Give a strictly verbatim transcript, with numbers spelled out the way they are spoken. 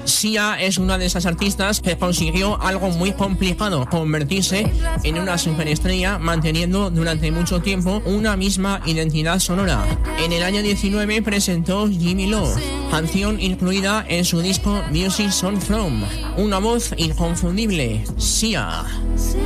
Sia es una de esas artistas que consiguió algo muy complicado, convertirse en una superestrella manteniendo durante mucho tiempo una misma identidad sonora. En el año diecinueve presentó Gimme Love, canción incluida en su disco Music Song From. Una voz inconfundible, Sia.